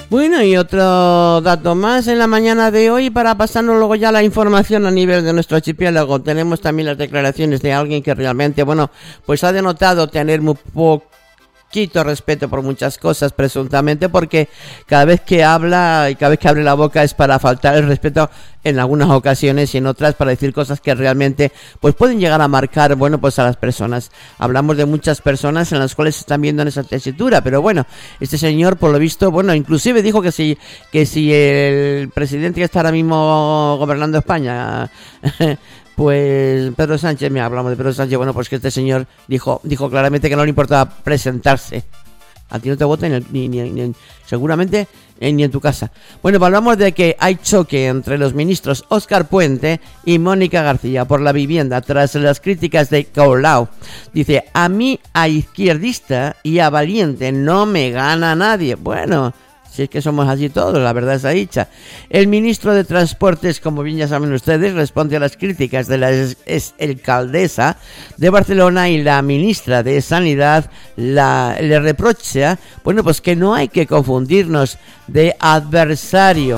Bueno, y otro dato más en la mañana de hoy para pasarnos luego ya la información a nivel de nuestro archipiélago. Tenemos también las declaraciones de alguien que realmente, bueno, pues ha denotado tener muy poquito respeto por muchas cosas, presuntamente, porque cada vez que habla y cada vez que abre la boca es para faltar el respeto en algunas ocasiones y en otras para decir cosas que realmente pues pueden llegar a marcar, bueno, pues a las personas. Hablamos de muchas personas en las cuales se están viendo en esa tesitura, pero bueno, este señor por lo visto, bueno, inclusive dijo que si el presidente que está ahora mismo gobernando España pues Pedro Sánchez, mira, hablamos de Pedro Sánchez, bueno, pues que este señor dijo claramente que no le importaba presentarse. A ti no te voten seguramente ni en tu casa. Bueno, pues hablamos de que hay choque entre los ministros Óscar Puente y Mónica García por la vivienda tras las críticas de Colau. Dice, a mí a izquierdista y a valiente no me gana nadie. Bueno, si es que somos así todos, la verdad es dicha. El ministro de Transportes, como bien ya saben ustedes, responde a las críticas de la exalcaldesa de Barcelona y la ministra de Sanidad le reprocha, bueno, pues que no hay que confundirnos de adversario.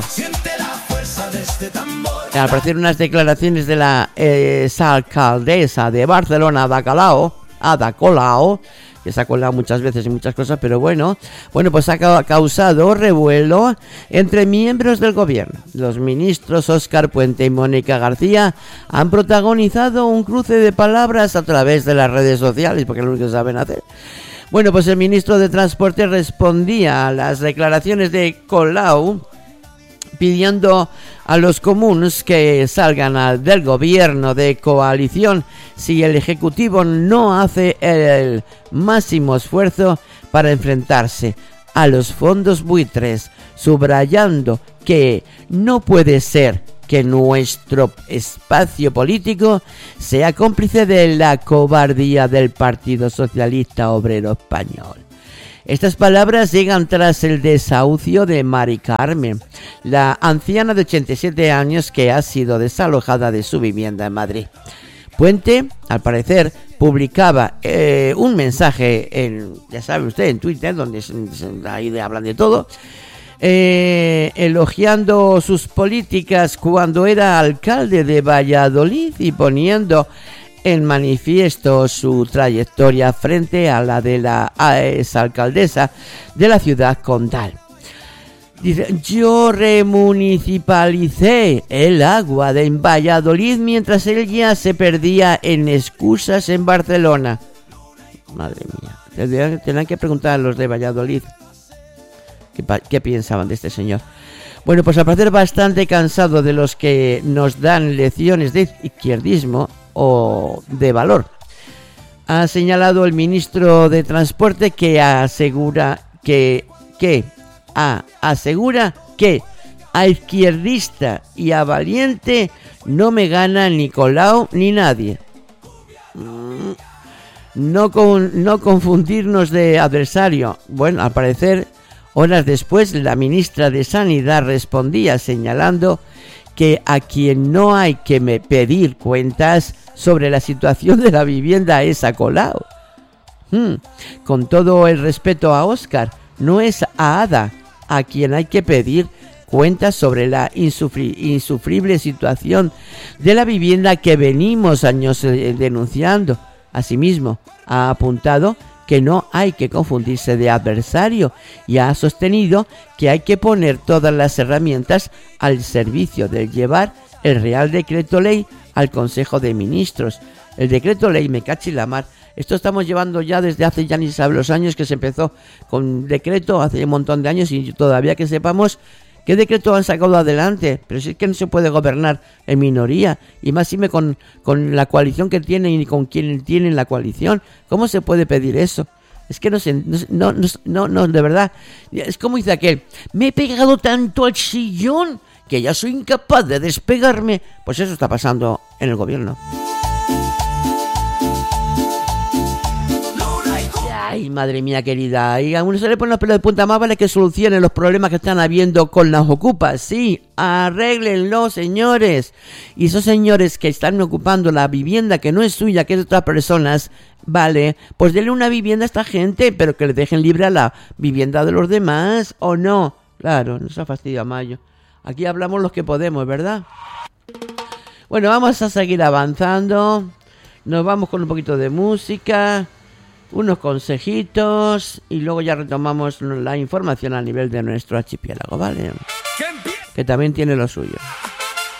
Al parecer unas declaraciones de la exalcaldesa de Barcelona, Ada Colau, que se ha colado muchas veces y muchas cosas, pero bueno, pues ha causado revuelo entre miembros del gobierno. Los ministros Óscar Puente y Mónica García han protagonizado un cruce de palabras a través de las redes sociales, porque es lo único que saben hacer. Bueno, pues el ministro de Transporte respondía a las declaraciones de Colau pidiendo a los comuns que salgan del gobierno de coalición si el Ejecutivo no hace el máximo esfuerzo para enfrentarse a los fondos buitres, subrayando que no puede ser que nuestro espacio político sea cómplice de la cobardía del Partido Socialista Obrero Español. Estas palabras llegan tras el desahucio de Mari Carmen, la anciana de 87 años que ha sido desalojada de su vivienda en Madrid. Puente, al parecer, publicaba un mensaje ya sabe usted, en Twitter, donde ahí hablan de todo, elogiando sus políticas cuando era alcalde de Valladolid y poniendo en manifiesto su trayectoria frente a la de la exalcaldesa de la ciudad condal. Dice, yo remunicipalicé el agua de Valladolid mientras ella se perdía en excusas en Barcelona. Madre mía, tendrán que preguntar a los de Valladolid qué pensaban de este señor. Bueno, pues al parecer bastante cansado de los que nos dan lecciones de izquierdismo o de valor. Ha señalado el ministro de Transporte que asegura que a izquierdista y a valiente no me gana ni Colau ni nadie. No confundirnos de adversario. Bueno, al parecer, horas después, la ministra de Sanidad respondía señalando que a quien no hay que pedir cuentas sobre la situación de la vivienda es a Colau. Con todo el respeto a Óscar, no es a Ada a quien hay que pedir cuentas sobre la insufrible situación de la vivienda que venimos años denunciando. Asimismo, ha apuntado que no hay que confundirse de adversario y ha sostenido que hay que poner todas las herramientas al servicio de llevar el Real Decreto Ley al Consejo de Ministros. El Decreto Ley, me cachi la mar. Esto estamos llevando ya desde hace ya ni sabe los años que se empezó con decreto, hace un montón de años, y todavía que sepamos qué decreto han sacado adelante. Pero si es que no se puede gobernar en minoría, y más si con la coalición que tienen y con quien tienen la coalición. ¿Cómo se puede pedir eso? Es que no, de verdad. Es como dice aquel, me he pegado tanto al sillón que ya soy incapaz de despegarme. Pues eso está pasando en el gobierno. Ay, madre mía querida, y a uno se le pone los pelos de punta, más vale que solucionen los problemas que están habiendo con las ocupas. Sí, arréglenlo, señores. Y esos señores que están ocupando la vivienda que no es suya, que es de otras personas, vale, pues denle una vivienda a esta gente, pero que le dejen libre a la vivienda de los demás, ¿o no? Claro, nos ha fastidiado mayo. Aquí hablamos los que podemos, ¿verdad? Bueno, vamos a seguir avanzando. Nos vamos con un poquito de música, unos consejitos y luego ya retomamos la información a nivel de nuestro archipiélago, ¿vale? Que también tiene lo suyo.